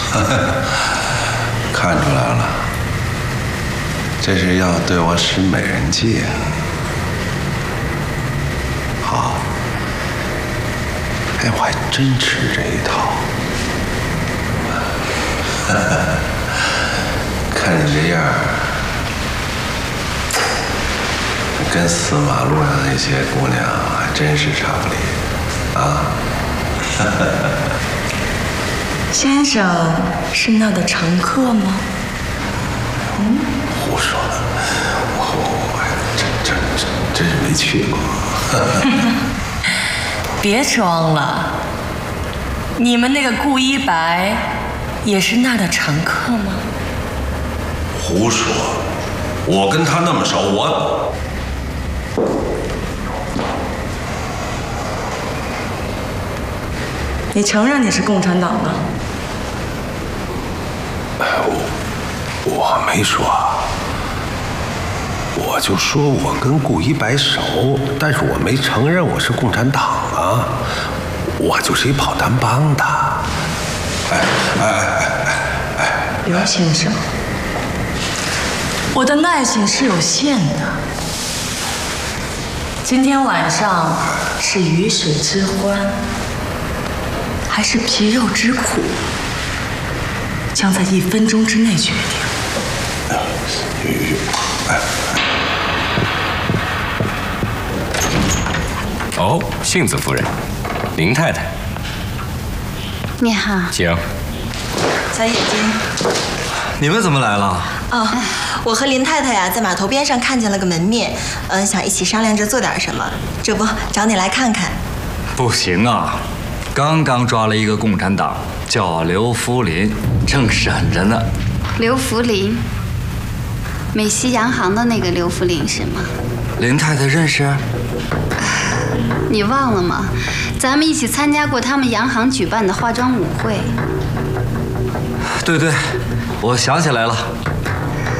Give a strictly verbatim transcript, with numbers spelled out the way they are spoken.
看出来了，这是要对我使美人计啊！好，哎，我还真吃这一套。看你这样，跟死马路上那些姑娘还真是差不离啊！ 先生是那的常客吗？ 嗯，胡说，我我我真真真真是没去过。 别装了，你们那个顾一白也是那的常客吗？ 胡说，我跟他那么熟，我。 你承认你是共产党的？ 我我没说，我就说我跟顾一白熟，但是我没承认我是共产党啊，我就是一跑单帮的。哎哎哎哎哎， 刘先生，我的耐心是有限的。今天晚上是鱼水之欢，还是皮肉之苦，将在一分钟之内决定。 哦，杏子夫人，林太太， 你好， 请。 小眼睛， 你们怎么来了？ 哦，我和林太太呀，在码头边上看见了个门面，嗯，想一起商量着做点什么，这不找你来看看。 不行啊，刚刚抓了一个共产党，叫刘福林，正审着呢。 刘福林，美西洋行的那个刘福林是吗？ 林太太认识？ 你忘了吗？咱们一起参加过他们洋行举办的化妆舞会。 对对，我想起来了。